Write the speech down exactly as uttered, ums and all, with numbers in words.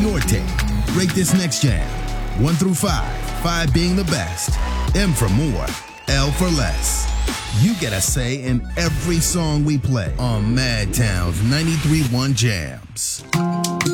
your take. Rate this next jam. One through five. Five being the best. M for more. L for less. You get a say in every song we play on Madtown's ninety-three point one Jams.